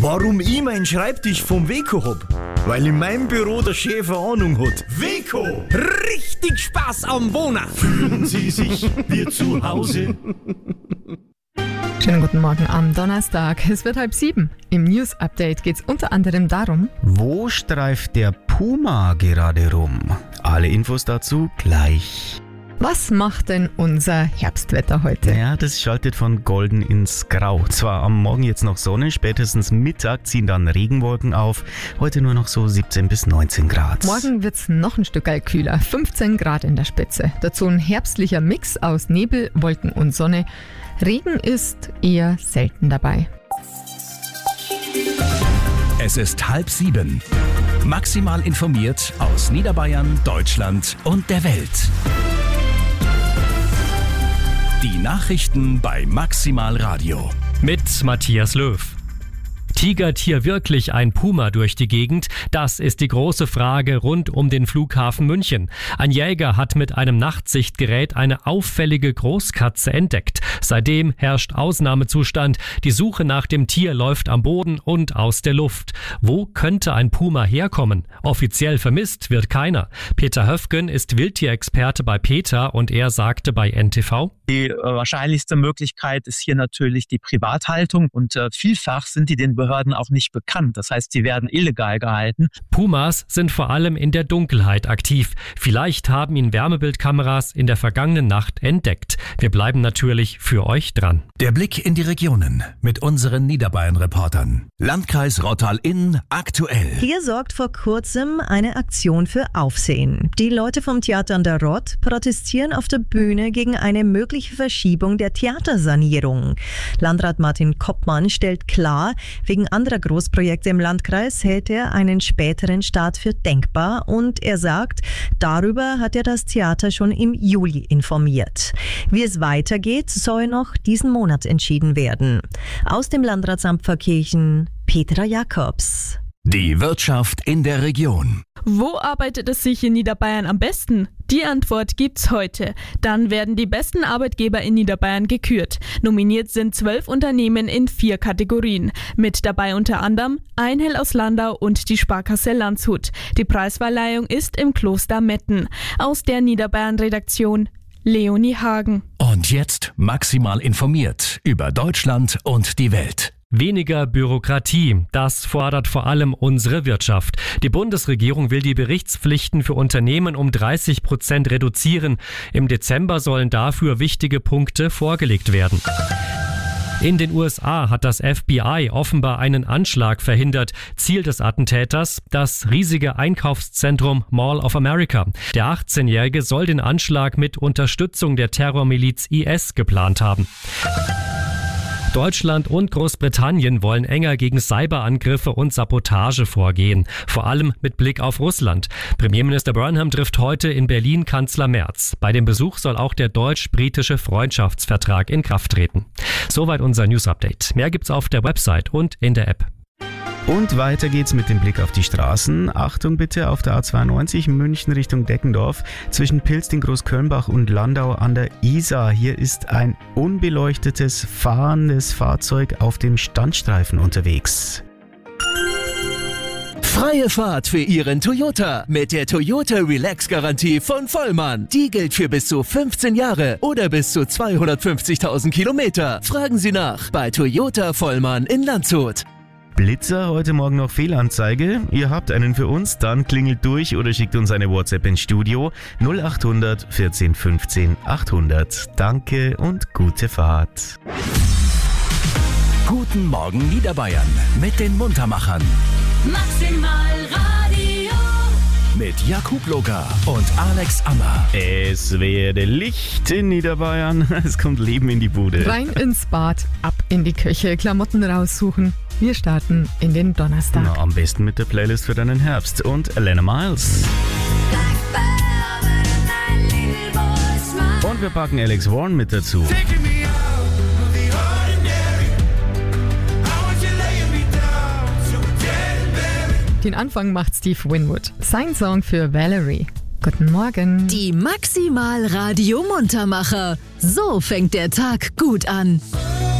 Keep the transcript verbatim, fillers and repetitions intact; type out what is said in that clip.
Warum ich meinen Schreibtisch vom Weco hab? Weil in meinem Büro der Chef eine Ahnung hat. Weco! Richtig Spaß am Wohnen! Fühlen Sie sich wie zu Hause? Schönen guten Morgen am Donnerstag. Es wird halb sieben. Im News-Update geht es unter anderem darum: Wo streift der Puma gerade rum? Alle Infos dazu gleich. Was macht denn unser Herbstwetter heute? Ja, das schaltet von golden ins Grau. Zwar am Morgen jetzt noch Sonne, spätestens Mittag ziehen dann Regenwolken auf. Heute nur noch so siebzehn bis neunzehn Grad. Morgen wird es noch ein Stück kühler, fünfzehn Grad in der Spitze. Dazu ein herbstlicher Mix aus Nebel, Wolken und Sonne. Regen ist eher selten dabei. Es ist halb sieben. Maximal informiert aus Niederbayern, Deutschland und der Welt. Die Nachrichten bei Maximal Radio. Mit Matthias Löw. Tigert hier wirklich ein Puma durch die Gegend? Das ist die große Frage rund um den Flughafen München. Ein Jäger hat mit einem Nachtsichtgerät eine auffällige Großkatze entdeckt. Seitdem herrscht Ausnahmezustand. Die Suche nach dem Tier läuft am Boden und aus der Luft. Wo könnte ein Puma herkommen? Offiziell vermisst wird keiner. Peter Höfgen ist Wildtierexperte bei PETA und er sagte bei N T V: Die äh, wahrscheinlichste Möglichkeit ist hier natürlich die Privathaltung und äh, vielfach sind die den Behörden auch nicht bekannt. Das heißt, sie werden illegal gehalten. Pumas sind vor allem in der Dunkelheit aktiv. Vielleicht haben ihn Wärmebildkameras in der vergangenen Nacht entdeckt. Wir bleiben natürlich für euch dran. Der Blick in die Regionen mit unseren Niederbayern-Reportern. Landkreis Rottal-Inn aktuell. Hier sorgt vor kurzem eine Aktion für Aufsehen. Die Leute vom Theater an der Rott protestieren auf der Bühne gegen eine mögliche Verschiebung der Theatersanierung. Landrat Martin Koppmann stellt klar, wegen anderer Großprojekte im Landkreis hält er einen späteren Start für denkbar und er sagt, darüber hat er das Theater schon im Juli informiert. Wie es weitergeht, soll noch diesen Monat entschieden werden. Aus dem Landratsamt Pfarrkirchen, Petra Jakobs. Die Wirtschaft in der Region. Wo arbeitet es sich in Niederbayern am besten? Die Antwort gibt's heute. Dann werden die besten Arbeitgeber in Niederbayern gekürt. Nominiert sind zwölf Unternehmen in vier Kategorien. Mit dabei unter anderem Einhell aus Landau und die Sparkasse Landshut. Die Preisverleihung ist im Kloster Metten. Aus der Niederbayern-Redaktion Leonie Hagen. Und jetzt maximal informiert über Deutschland und die Welt. Weniger Bürokratie, das fordert vor allem unsere Wirtschaft. Die Bundesregierung will die Berichtspflichten für Unternehmen um dreißig Prozent reduzieren. Im Dezember sollen dafür wichtige Punkte vorgelegt werden. In den U S A hat das F B I offenbar einen Anschlag verhindert. Ziel des Attentäters, das riesige Einkaufszentrum Mall of America. Der achtzehnjährige soll den Anschlag mit Unterstützung der Terrormiliz I S geplant haben. Deutschland und Großbritannien wollen enger gegen Cyberangriffe und Sabotage vorgehen, vor allem mit Blick auf Russland. Premierminister Burnham trifft heute in Berlin Kanzler Merz. Bei dem Besuch soll auch der deutsch-britische Freundschaftsvertrag in Kraft treten. Soweit unser News-Update. Mehr gibt's auf der Website und in der App. Und weiter geht's mit dem Blick auf die Straßen. Achtung bitte auf der A zweiundneunzig München Richtung Deckendorf zwischen Pilsting, Großkölnbach und Landau an der Isar. Hier ist ein unbeleuchtetes, fahrendes Fahrzeug auf dem Standstreifen unterwegs. Freie Fahrt für Ihren Toyota mit der Toyota Relax Garantie von Vollmann. Die gilt für bis zu fünfzehn Jahre oder bis zu zweihundertfünfzigtausend Kilometer. Fragen Sie nach bei Toyota Vollmann in Landshut. Blitzer, heute Morgen noch Fehlanzeige. Ihr habt einen für uns, dann klingelt durch oder schickt uns eine WhatsApp ins Studio null achthundert vierzehn fünfzehn achthundert. Danke und gute Fahrt. Guten Morgen Niederbayern mit den Muntermachern. Maximal Radio. Mit Jakub Loga und Alex Ammer. Es werde Licht in Niederbayern. Es kommt Leben in die Bude. Rein ins Bad, ab in die Küche, Klamotten raussuchen. Wir starten in den Donnerstag. Na, am besten mit der Playlist für deinen Herbst und Elena Miles. Und wir packen Alex Warren mit dazu. Den Anfang macht Steve Winwood. Sein Song für Valerie. Guten Morgen. Die Maximal Radio Muntermacher. So fängt der Tag gut an.